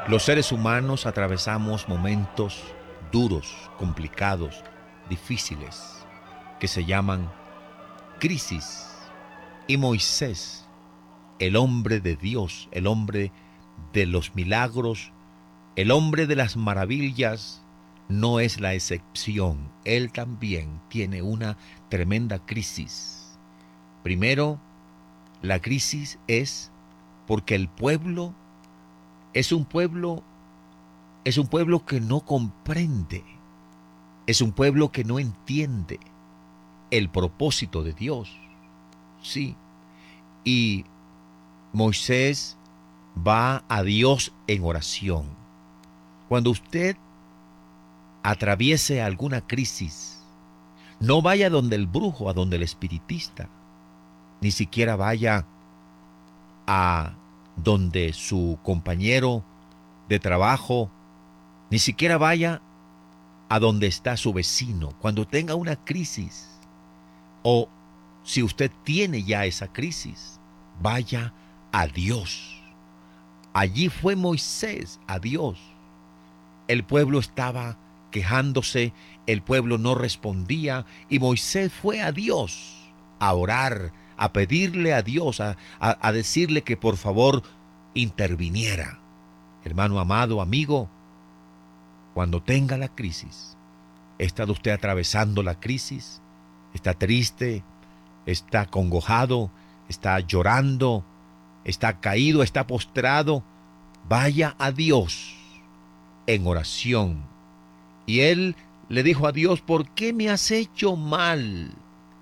Los seres humanos atravesamos momentos duros, complicados, difíciles, que se llaman crisis. Y Moisés, el hombre de Dios, el hombre de los milagros, el hombre de las maravillas, no es la excepción. Él también tiene una tremenda crisis. Primero, la crisis es porque el pueblo es un pueblo, es un pueblo que no comprende, es un pueblo que no entiende el propósito de Dios. Sí, y Moisés va a Dios en oración. Cuando usted atraviese alguna crisis, no vaya donde el brujo, a donde el espiritista, ni siquiera vaya a donde su compañero de trabajo, ni siquiera vaya a donde está su vecino. Cuando tenga una crisis, o si usted tiene ya esa crisis, vaya a Dios. Allí fue Moisés a Dios. El pueblo estaba quejándose, el pueblo no respondía y Moisés fue a Dios a orar, a pedirle a Dios, a decirle que por favor interviniera. Hermano amado, amigo, cuando tenga la crisis, ¿está usted atravesando la crisis? ¿Está triste? ¿Está acongojado? ¿Está llorando? ¿Está caído? ¿Está postrado? Vaya a Dios en oración. Y él le dijo a Dios: ¿por qué me has hecho mal?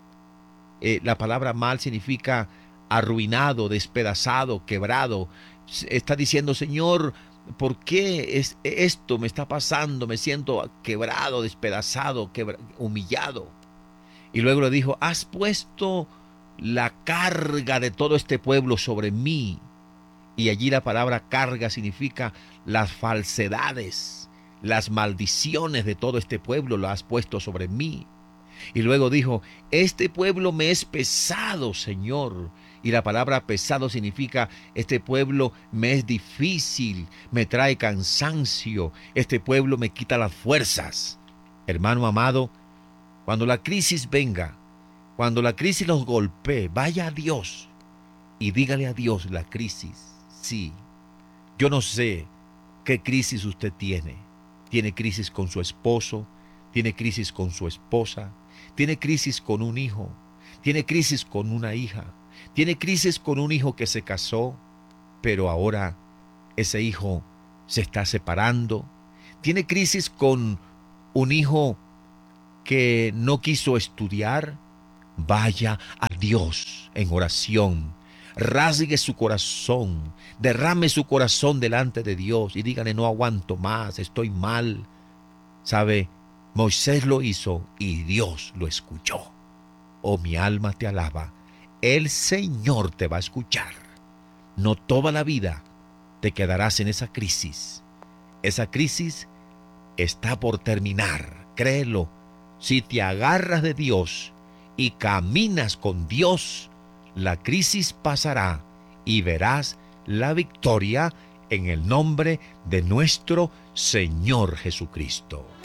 La palabra mal significa arruinado, despedazado, quebrado. Está diciendo: Señor, ¿por qué esto me está pasando? Me siento quebrado, despedazado, humillado. Y luego le dijo: has puesto la carga de todo este pueblo sobre mí. Y allí la palabra carga significa las falsedades, las maldiciones de todo este pueblo lo has puesto sobre mí. Y luego dijo: este pueblo me es pesado, Señor. Y la palabra pesado significa: este pueblo me es difícil, me trae cansancio, este pueblo me quita las fuerzas. Hermano amado, cuando la crisis venga, cuando la crisis nos golpee, vaya a Dios y dígale a Dios la crisis. Sí, yo no sé qué crisis usted tiene. Tiene crisis con su esposo, tiene crisis con su esposa, tiene crisis con un hijo, tiene crisis con una hija, tiene crisis con un hijo que se casó, pero ahora ese hijo se está separando. Tiene crisis con un hijo que no quiso estudiar. Vaya a Dios en oración, rasgue su corazón, derrame su corazón delante de Dios y dígale: no aguanto más, estoy mal. ¿Sabe? Moisés lo hizo y Dios lo escuchó. Oh, mi alma te alaba. El Señor te va a escuchar. No toda la vida te quedarás en esa crisis. Esa crisis está por terminar, créelo. Si te agarras de Dios y caminas con Dios, la crisis pasará y verás la victoria en el nombre de nuestro Señor Jesucristo.